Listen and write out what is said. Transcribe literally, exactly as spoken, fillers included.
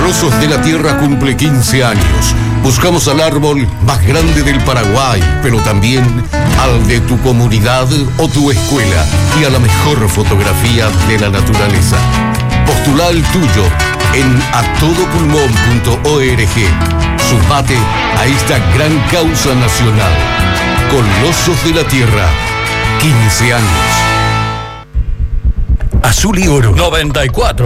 Colosos de la Tierra cumple quince años. Buscamos al árbol más grande del Paraguay, pero también al de tu comunidad o tu escuela y a la mejor fotografía de la naturaleza. Postula el tuyo en a todo pulmón punto org. Sumate a esta gran causa nacional. Colosos de la Tierra, quince años. Azul y Oro noventa y cuatro